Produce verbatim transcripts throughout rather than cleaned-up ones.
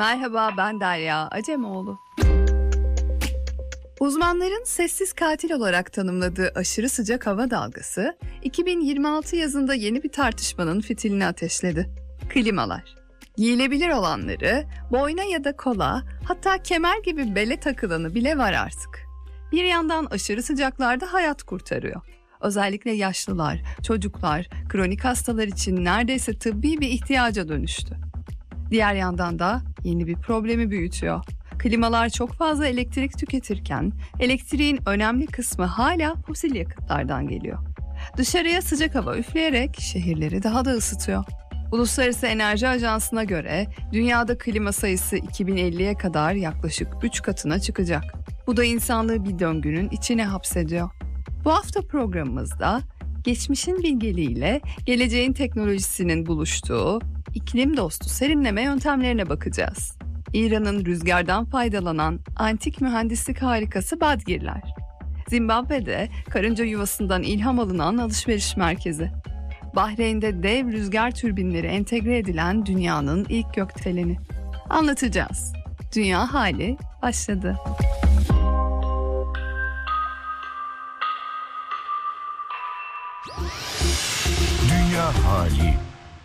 Merhaba, ben Derya Acemoğlu. Uzmanların sessiz katil olarak tanımladığı aşırı sıcak hava dalgası, iki bin yirmi altı yazında yeni bir tartışmanın fitilini ateşledi. Klimalar. Giyilebilir olanları, boyna ya da kola, hatta kemer gibi bele takılanı bile var artık. Bir yandan aşırı sıcaklarda hayat kurtarıyor. Özellikle yaşlılar, çocuklar, kronik hastalar için neredeyse tıbbi bir ihtiyaca dönüştü. Diğer yandan da yeni bir problemi büyütüyor. Klimalar çok fazla elektrik tüketirken elektriğin önemli kısmı hala fosil yakıtlardan geliyor. Dışarıya sıcak hava üfleyerek şehirleri daha da ısıtıyor. Uluslararası Enerji Ajansı'na göre dünyada klima sayısı iki bin elliye kadar yaklaşık üç katına çıkacak. Bu da insanlığı bir döngünün içine hapsediyor. Bu hafta programımızda geçmişin bilgeliğiyle geleceğin teknolojisinin buluştuğu iklim dostu serinleme yöntemlerine bakacağız. İran'ın rüzgardan faydalanan antik mühendislik harikası Badgirler. Zimbabwe'de karınca yuvasından ilham alınan alışveriş merkezi. Bahreyn'de dev rüzgar türbinleri entegre edilen dünyanın ilk gökdeleni. Anlatacağız. Dünya hali başladı. Dünya hali.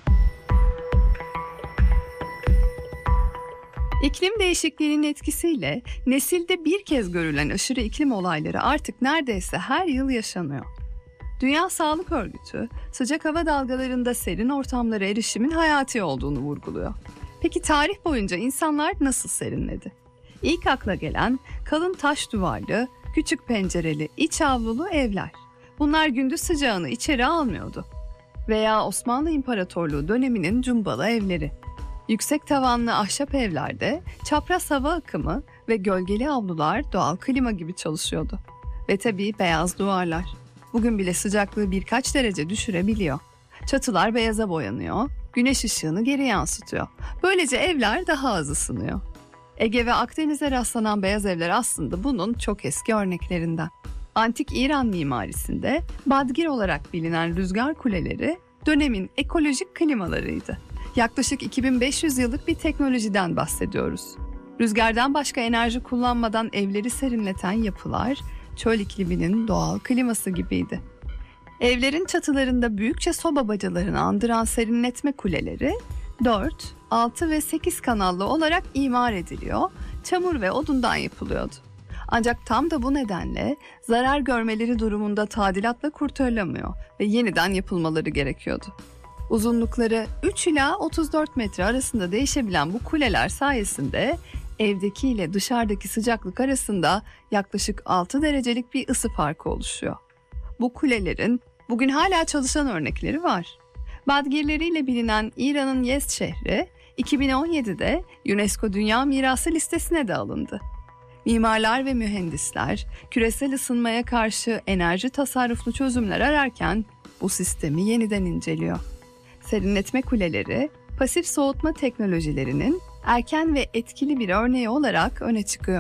İklim değişikliğinin etkisiyle nesilde bir kez görülen aşırı iklim olayları artık neredeyse her yıl yaşanıyor. Dünya Sağlık Örgütü, sıcak hava dalgalarında serin ortamlara erişimin hayati olduğunu vurguluyor. Peki tarih boyunca insanlar nasıl serinledi? İlk akla gelen kalın taş duvarlı, küçük pencereli, iç avlulu evler. Bunlar gündüz sıcağını içeri almıyordu. Veya Osmanlı İmparatorluğu döneminin cumbalı evleri. Yüksek tavanlı ahşap evlerde çapraz hava akımı ve gölgeli avlular doğal klima gibi çalışıyordu. Ve tabii beyaz duvarlar. Bugün bile sıcaklığı birkaç derece düşürebiliyor. Çatılar beyaza boyanıyor, güneş ışığını geri yansıtıyor. Böylece evler daha az ısınıyor. Ege ve Akdeniz'e rastlanan beyaz evler aslında bunun çok eski örneklerinden. Antik İran mimarisinde Badgir olarak bilinen rüzgar kuleleri dönemin ekolojik klimalarıydı. Yaklaşık iki bin beş yüz yıllık bir teknolojiden bahsediyoruz. Rüzgardan başka enerji kullanmadan evleri serinleten yapılar, çöl ikliminin doğal kliması gibiydi. Evlerin çatılarında büyükçe soba bacalarını andıran serinletme kuleleri dört, altı ve sekiz kanallı olarak imar ediliyor, çamur ve odundan yapılıyordu. Ancak tam da bu nedenle zarar görmeleri durumunda tadilatla kurtarılamıyor ve yeniden yapılmaları gerekiyordu. Uzunlukları üç ila otuz dört metre arasında değişebilen bu kuleler sayesinde evdeki ile dışarıdaki sıcaklık arasında yaklaşık altı derecelik bir ısı farkı oluşuyor. Bu kulelerin bugün hala çalışan örnekleri var. Badgirleriyle bilinen İran'ın Yezd şehri iki bin on yedide UNESCO Dünya Mirası listesine de alındı. Mimarlar ve mühendisler küresel ısınmaya karşı enerji tasarruflu çözümler ararken bu sistemi yeniden inceliyor. Serinletme kuleleri, pasif soğutma teknolojilerinin erken ve etkili bir örneği olarak öne çıkıyor.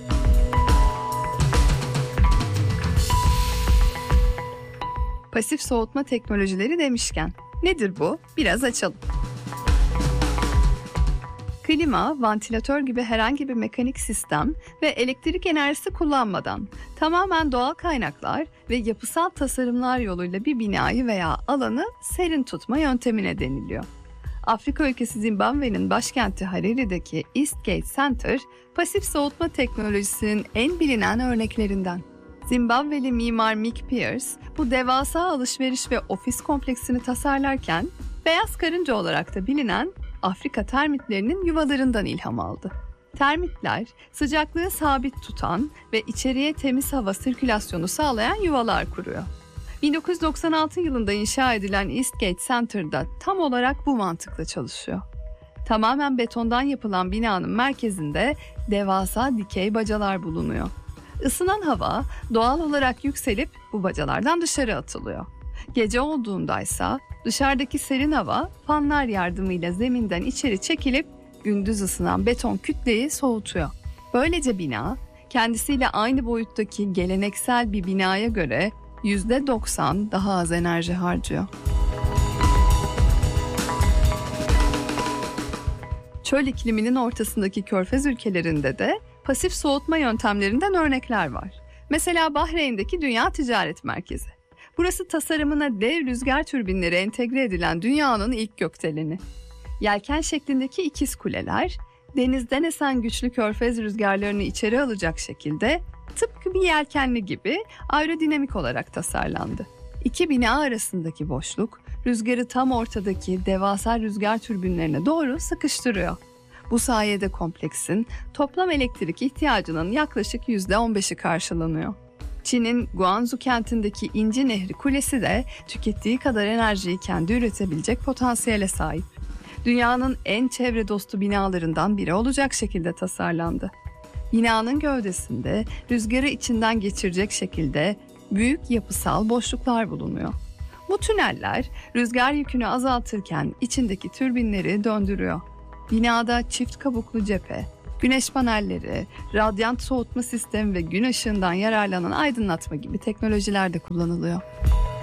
Pasif soğutma teknolojileri demişken, nedir bu? Biraz açalım. Klima, vantilatör gibi herhangi bir mekanik sistem ve elektrik enerjisi kullanmadan tamamen doğal kaynaklar ve yapısal tasarımlar yoluyla bir binayı veya alanı serin tutma yöntemine deniliyor. Afrika ülkesi Zimbabwe'nin başkenti Harari'deki Eastgate Center, pasif soğutma teknolojisinin en bilinen örneklerinden. Zimbabweli mimar Mick Pierce, bu devasa alışveriş ve ofis kompleksini tasarlarken, beyaz karınca olarak da bilinen Afrika termitlerinin yuvalarından ilham aldı. Termitler, sıcaklığı sabit tutan ve içeriye temiz hava sirkülasyonu sağlayan yuvalar kuruyor. bin dokuz yüz doksan altı yılında inşa edilen Eastgate Center'da tam olarak bu mantıkla çalışıyor. Tamamen betondan yapılan binanın merkezinde devasa dikey bacalar bulunuyor. Isınan hava doğal olarak yükselip bu bacalardan dışarı atılıyor. Gece olduğundaysa dışarıdaki serin hava fanlar yardımıyla zeminden içeri çekilip gündüz ısınan beton kütleyi soğutuyor. Böylece bina kendisiyle aynı boyuttaki geleneksel bir binaya göre yüzde doksan daha az enerji harcıyor. Çöl ikliminin ortasındaki körfez ülkelerinde de pasif soğutma yöntemlerinden örnekler var. Mesela Bahreyn'deki Dünya Ticaret Merkezi. Burası tasarımına dev rüzgar türbinleri entegre edilen dünyanın ilk gökdeleni. Yelken şeklindeki ikiz kuleler, denizden esen güçlü körfez rüzgarlarını içeri alacak şekilde tıpkı bir yelkenli gibi aerodinamik olarak tasarlandı. İki bina arasındaki boşluk, rüzgarı tam ortadaki devasa rüzgar türbinlerine doğru sıkıştırıyor. Bu sayede kompleksin toplam elektrik ihtiyacının yaklaşık yüzde on beşi karşılanıyor. Çin'in Guangzhou kentindeki İnci Nehri Kulesi de tükettiği kadar enerjiyi kendi üretebilecek potansiyele sahip. Dünyanın en çevre dostu binalarından biri olacak şekilde tasarlandı. Binanın gövdesinde rüzgarı içinden geçirecek şekilde büyük yapısal boşluklar bulunuyor. Bu tüneller rüzgar yükünü azaltırken içindeki türbinleri döndürüyor. Binada çift kabuklu cephe, güneş panelleri, radyant soğutma sistemi ve gün ışığından yararlanan aydınlatma gibi teknolojiler de kullanılıyor.